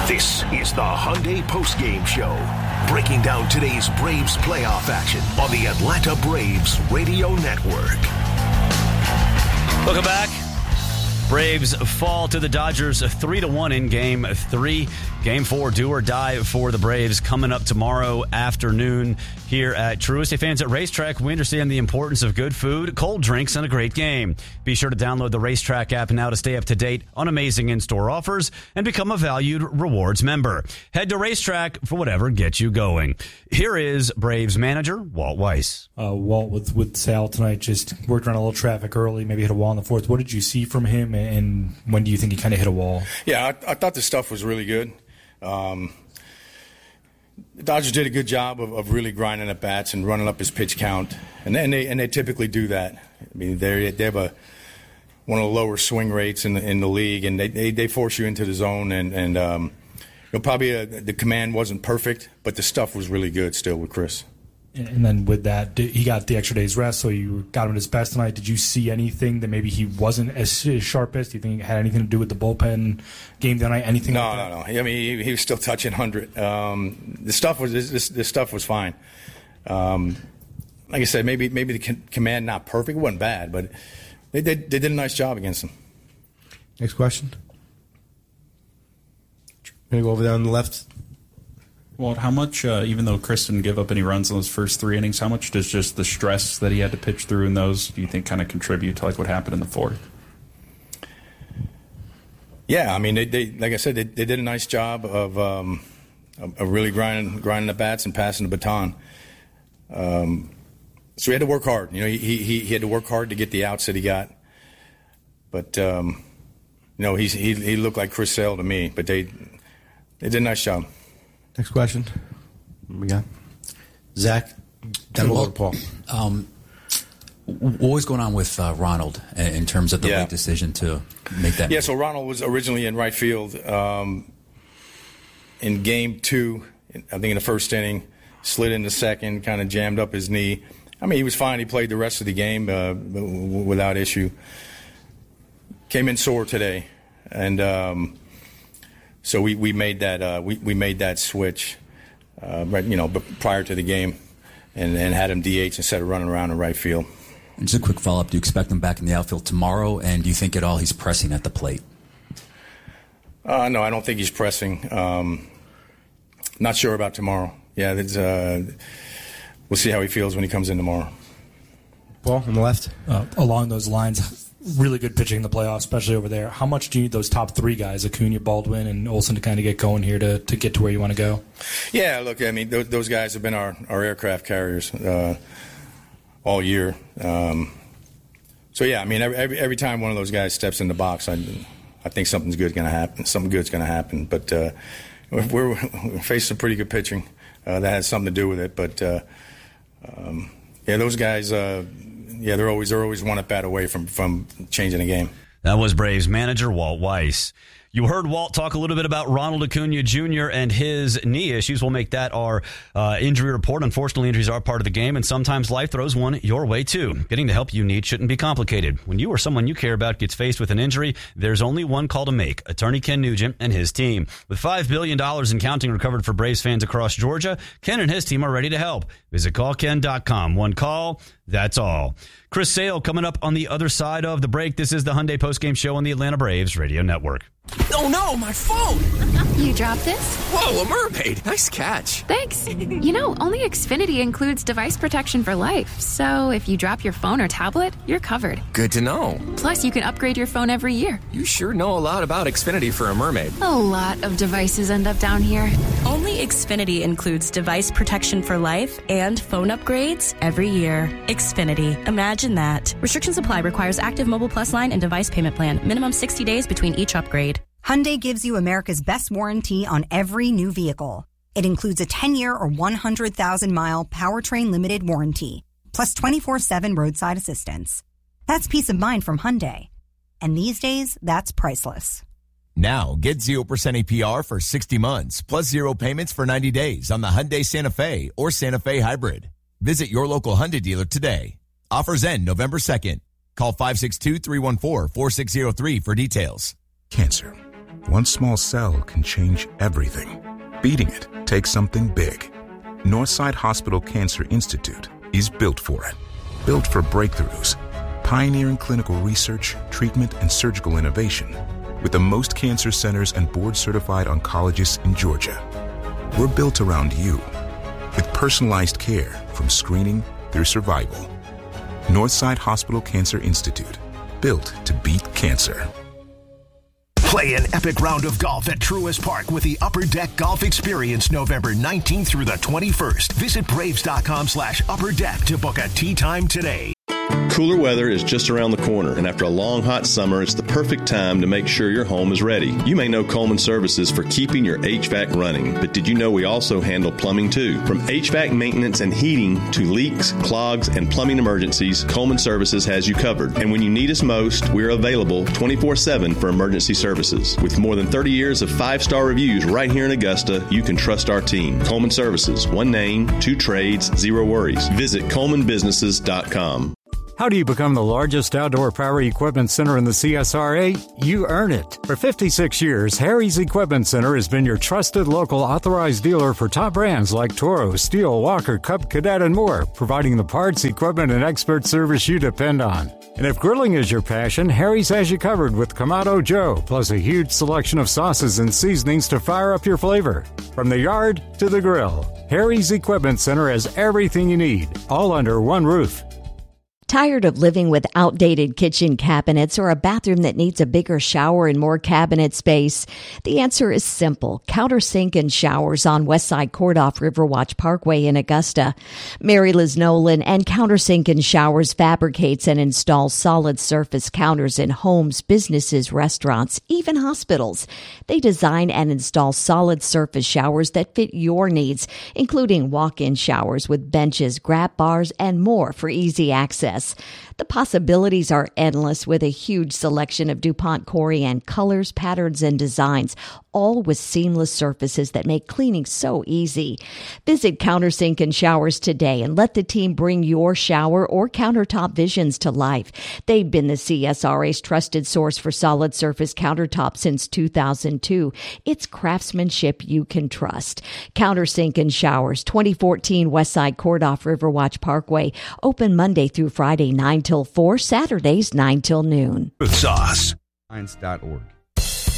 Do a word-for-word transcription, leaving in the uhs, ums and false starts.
This is the Hyundai Postgame Show, breaking down today's Braves playoff action on the Atlanta Braves Radio Network. Welcome back. Braves fall to the Dodgers three to one in game three. Game four, do or die for the Braves, coming up tomorrow afternoon here at Truist. Hey, fans at Racetrack, we understand the importance of good food, cold drinks, and a great game. Be sure to download the Racetrack app now to stay up to date on amazing in-store offers and become a valued rewards member. Head to Racetrack for whatever gets you going. Here is Braves manager Walt Weiss. Uh, Walt, with, with Sal tonight, just worked around a little traffic early, maybe hit a wall in the fourth. What did you see from him, and when do you think he kind of hit a wall? Yeah, I, I thought the stuff was really good. Um, the Dodgers did a good job of, of really grinding at bats and running up his pitch count, and and they and they typically do that. I mean, they they have a one of the lower swing rates in the, in the league, and they, they, they force you into the zone. And and um, you know, probably uh, the command wasn't perfect, but the stuff was really good still with Chris. And then with that, he got the extra day's rest, so you got him at his best tonight. Did you see anything that maybe he wasn't as sharp as? Do you think it had anything to do with the bullpen game tonight? Anything? No, like that? no, no. I mean, he, he was still touching one hundred. Um, the stuff was this, this stuff was fine. Um, like I said, maybe maybe the command not perfect. It wasn't bad, but they did they did a nice job against him. Next question. Gonna go over there on the left. Walt, how much, uh, even though Chris didn't give up any runs in those first three innings, how much does just the stress that he had to pitch through in those, do you think, kind of contribute to like what happened in the fourth? Yeah, I mean, they, they like I said, they, they did a nice job of, um, of, of really grinding grinding the bats and passing the baton. Um, so he had to work hard. You know, he, he he had to work hard to get the outs that he got. But um, you know, he's, he he looked like Chris Sale to me. But they they did a nice job. Next question. What we got? Zach, then we'll go to Paul. Um, what was going on with uh, Ronald in terms of the yeah. late decision to make that? Yeah, so Ronald was originally in right field um, in game two, I think in the first inning, slid in the second, kind of jammed up his knee. I mean, he was fine. He played the rest of the game uh, without issue. Came in sore today, and um, so we, we made that uh, we, we made that switch, uh, right, you know, prior to the game, and, and had him D H instead of running around in right field. And just a quick follow-up. Do you expect him back in the outfield tomorrow, and do you think at all he's pressing at the plate? Uh, no, I don't think he's pressing. Um, not sure about tomorrow. Yeah, uh, we'll see how he feels when he comes in tomorrow. Paul, on the left. Uh, along those lines, really good pitching in the playoffs, especially over there. How much do you need those top three guys, Acuna, Baldwin, and Olsen, to kind of get going here to, to get to where you want to go? Yeah, look, I mean, those, those guys have been our, our aircraft carriers uh, all year. Um, so, yeah, I mean, every, every time one of those guys steps in the box, I, I think something's good going to happen. Something good's going to happen. But uh, we're, we're facing some pretty good pitching. Uh, that has something to do with it. But, uh, um, yeah, those guys uh, – Yeah, they're always they're always one at bat away from, from changing the game. That was Braves manager Walt Weiss. You heard Walt talk a little bit about Ronald Acuna Junior and his knee issues. We'll make that our uh, injury report. Unfortunately, injuries are part of the game, and sometimes life throws one your way, too. Getting the help you need shouldn't be complicated. When you or someone you care about gets faced with an injury, there's only one call to make. Attorney Ken Nugent and his team. With five billion dollars in counting recovered for Braves fans across Georgia, Ken and his team are ready to help. Visit call ken dot com. One call, that's all. Chris Sale coming up on the other side of the break. This is the Hyundai Postgame Show on the Atlanta Braves Radio Network. Oh no, my phone! You dropped this? Whoa, a mermaid! Nice catch. Thanks. You know, only Xfinity includes device protection for life. So if you drop your phone or tablet, you're covered. Good to know. Plus, you can upgrade your phone every year. You sure know a lot about Xfinity for a mermaid. A lot of devices end up down here. Only Xfinity includes device protection for life and phone upgrades every year. Xfinity. Imagine that. Restrictions apply. Requires active Mobile Plus line and device payment plan. Minimum sixty days between each upgrade. Hyundai gives you America's best warranty on every new vehicle. It includes a ten-year or one hundred thousand mile powertrain limited warranty, plus twenty-four seven roadside assistance. That's peace of mind from Hyundai. And these days, that's priceless. Now, get zero percent A P R for sixty months, plus zero payments for ninety days on the Hyundai Santa Fe or Santa Fe Hybrid. Visit your local Hyundai dealer today. Offers end November second. Call five six two, three one four, four six zero three for details. Cancer. One small cell can change everything. Beating it takes something big. Northside Hospital Cancer Institute is built for it. Built for breakthroughs, pioneering clinical research, treatment, and surgical innovation, with the most cancer centers and board-certified oncologists in Georgia. We're built around you, with personalized care from screening through survival. Northside Hospital Cancer Institute, built to beat cancer. Play an epic round of golf at Truist Park with the Upper Deck Golf Experience November nineteenth through the twenty-first. Visit Braves.com slash Upper Deck to book a tee time today. Cooler weather is just around the corner, and after a long, hot summer, it's the perfect time to make sure your home is ready. You may know Coleman Services for keeping your H V A C running, but did you know we also handle plumbing too? From H V A C maintenance and heating to leaks, clogs, and plumbing emergencies, Coleman Services has you covered. And when you need us most, we're available twenty-four seven for emergency services. With more than thirty years of five-star reviews right here in Augusta, you can trust our team. Coleman Services, one name, two trades, zero worries. Visit Coleman Businesses dot com. How do you become the largest outdoor power equipment center in the C S R A? You earn it. For fifty-six years, Harry's Equipment Center has been your trusted local authorized dealer for top brands like Toro, Steel, Walker, Cub Cadet, and more, providing the parts, equipment, and expert service you depend on. And if grilling is your passion, Harry's has you covered with Kamado Joe, plus a huge selection of sauces and seasonings to fire up your flavor. From the yard to the grill, Harry's Equipment Center has everything you need, all under one roof. Tired of living with outdated kitchen cabinets or a bathroom that needs a bigger shower and more cabinet space? The answer is simple. Countersink and Showers on Westside Court off Riverwatch Parkway in Augusta. Mary Liz Nolan and Countersink and Showers fabricates and installs solid surface counters in homes, businesses, restaurants, even hospitals. They design and install solid surface showers that fit your needs, including walk-in showers with benches, grab bars, and more for easy access. The possibilities are endless with a huge selection of DuPont Corian colors, patterns, and designs, all with seamless surfaces that make cleaning so easy. Visit Countersink and Showers today and let the team bring your shower or countertop visions to life. They've been the C S R A's trusted source for solid surface countertops since two thousand two. It's craftsmanship you can trust. Countersink and Showers, twenty fourteen Westside Court off Riverwatch Parkway. Open Monday through Friday, nine till four, Saturdays, nine till noon. Sauce. Science dot org.